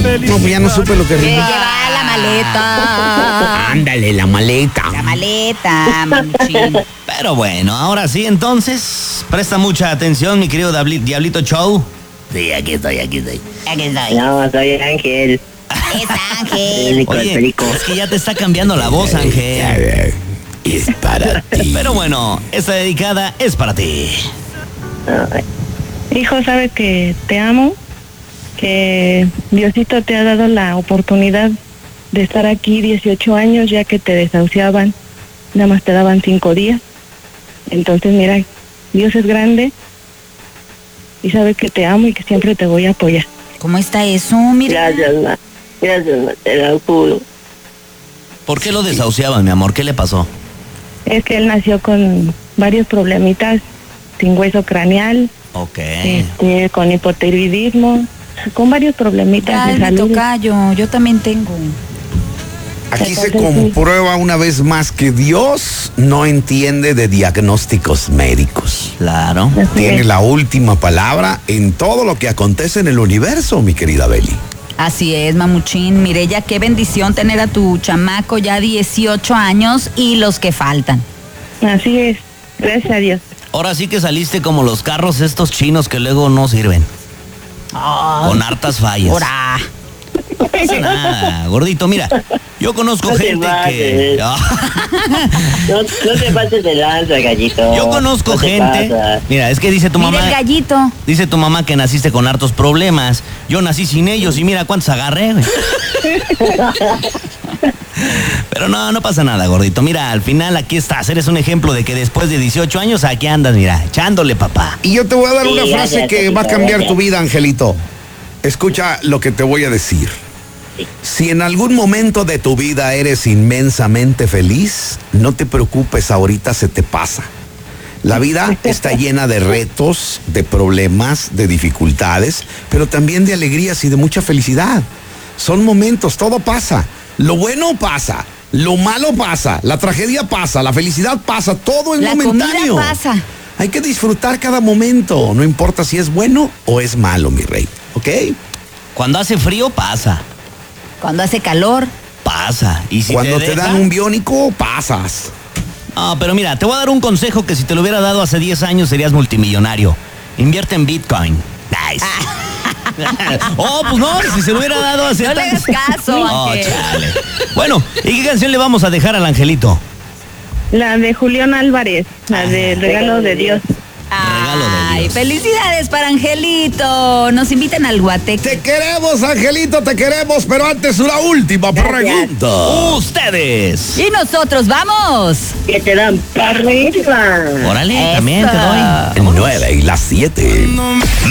No, pues ya no supe lo que Que rima. lleva la maleta. Ándale, la maleta. La maleta, mamuchín. Pero bueno, ahora sí, entonces, presta mucha atención, mi querido Diablito Show. Sí, aquí estoy. Aquí estoy. No, soy Ángel. Es Ángel. Oye, es que ya te está cambiando la voz, Ángel. Es para ti. Pero bueno, esta dedicada es para ti. Hijo, sabes que te amo, que Diosito te ha dado la oportunidad de estar aquí 18 años, ya que te desahuciaban, nada más te daban 5 días. Entonces, mira, Dios es grande y sabes que te amo y que siempre te voy a apoyar. ¿Cómo está eso? Mira. Gracias, ma. Gracias, ma. Te lo juro. ¿Por qué lo desahuciaban, mi amor? ¿Qué le pasó? Es que él nació con varios problemitas, sin hueso craneal, Ok. con hipotiroidismo, con varios problemitas de Ay, me salud. tocayo, yo también tengo. Aquí se comprueba una vez más que Dios no entiende de diagnósticos médicos. Claro. Tiene la última palabra en todo lo que acontece en el universo, mi querida Beli. Así es, mamuchín. Mireya, qué bendición tener a tu chamaco ya 18 años y los que faltan. Así es, gracias a Dios. Ahora sí que saliste como los carros estos chinos que luego no sirven. Con hartas fallas. Ahora. No pasa nada, gordito. Mira, yo conozco No te gente pases. No te pases de lanza, gallito. Yo conozco No te gente. pasas. Mira, es que dice tu Mira mamá. el gallito. Dice tu mamá que naciste con hartos problemas. Yo nací sin ellos y mira cuántos agarré, güey. Pero no pasa nada, gordito. Mira, al final aquí estás. Eres un ejemplo de que después de 18 años aquí andas, mira, echándole, papá. Y yo te voy a dar Sí, una frase gracias, que va a cambiar gracias. tu vida, Angelito. Escucha lo que te voy a decir. Si en algún momento de tu vida eres inmensamente feliz, no te preocupes, ahorita se te pasa. La vida está llena de retos, de problemas, de dificultades, pero también de alegrías y de mucha felicidad. Son momentos, todo pasa. Lo bueno pasa, lo malo pasa, la tragedia pasa, la felicidad pasa, todo es La momentáneo. comida pasa. Hay que disfrutar cada momento, no importa si es bueno o es malo, mi rey, ¿ok? Cuando hace frío, pasa. Cuando hace calor. Pasa. Y si Cuando te deja- dan un biónico, pasas. Ah, pero mira, te voy a dar un consejo que si te lo hubiera dado hace 10 años serías multimillonario. Invierte en Bitcoin. Nice. Oh, pues no, si se lo hubiera dado hace No le hagas caso, Oh, Ángel. chale. Bueno, ¿y qué canción le vamos a dejar al Angelito? La de Julián Álvarez, la de Regalo de Dios. Regalo de Ay, Dios. felicidades para Angelito. Nos invitan al Guateque. Te queremos, Angelito, te queremos, pero antes una última pregunta. Ustedes. Y nosotros vamos. Que te dan para arriba. Órale, Eso. también te doy. En 9 y las 7.